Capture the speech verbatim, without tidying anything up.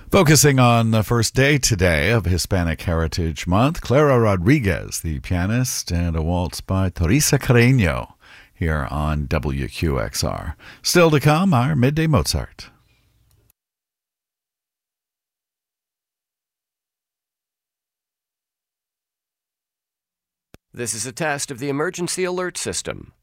Focusing on the first day today of Hispanic Heritage Month, Clara Rodriguez, the pianist, and a waltz by Teresa Carreño here on W Q X R. Still to come, our Midday Mozart. This is a test of the emergency alert system.